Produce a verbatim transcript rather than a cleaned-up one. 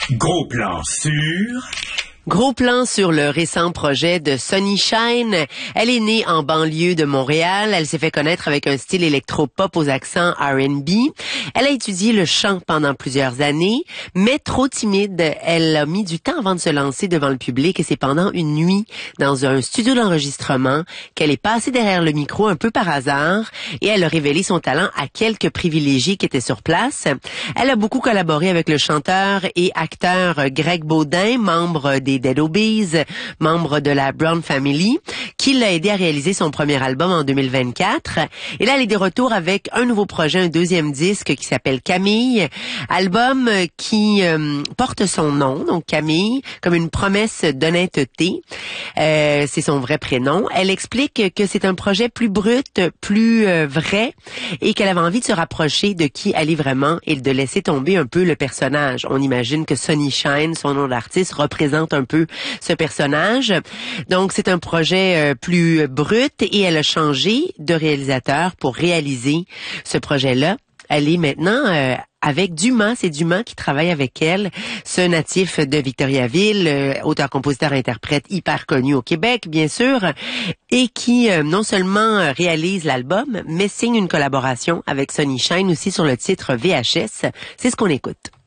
Gros plan sur... Gros plan sur le récent projet de Sunny Shine. Elle est née en banlieue de Montréal. Elle s'est fait connaître avec un style électro-pop aux accents R and B. Elle a étudié le chant pendant plusieurs années, mais trop timide, elle a mis du temps avant de se lancer devant le public et c'est pendant une nuit dans un studio d'enregistrement qu'elle est passée derrière le micro un peu par hasard et elle a révélé son talent à quelques privilégiés qui étaient sur place. Elle a beaucoup collaboré avec le chanteur et acteur Greg Baudin, membre des Dead Obies, membre de la Brown Family, qui l'a aidé à réaliser son premier album en deux mille vingt-quatre. Et là, elle est de retour avec un nouveau projet, un deuxième disque qui s'appelle Camille, album qui euh, porte son nom, donc Camille, comme une promesse d'honnêteté. Euh, c'est son vrai prénom. Elle explique que c'est un projet plus brut, plus euh, vrai, et qu'elle avait envie de se rapprocher de qui elle est vraiment et de laisser tomber un peu le personnage. On imagine que Sunny Shine, son nom d'artiste, représente un peu ce personnage. Donc, c'est un projet euh, plus brut et elle a changé de réalisateur pour réaliser ce projet-là. Elle est maintenant euh, avec Dumas, c'est Dumas qui travaille avec elle, ce natif de Victoriaville, euh, auteur-compositeur-interprète hyper connu au Québec, bien sûr, et qui euh, non seulement euh, réalise l'album, mais signe une collaboration avec Sunny Shine aussi sur le titre V H S. C'est ce qu'on écoute.